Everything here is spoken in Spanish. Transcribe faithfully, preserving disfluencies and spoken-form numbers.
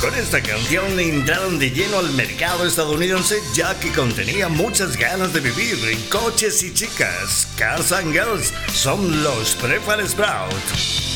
Con esta canción entraron de lleno al mercado estadounidense ya que contenía muchas ganas de vivir en coches y chicas. Cars and Girls son los Prefab Sprout.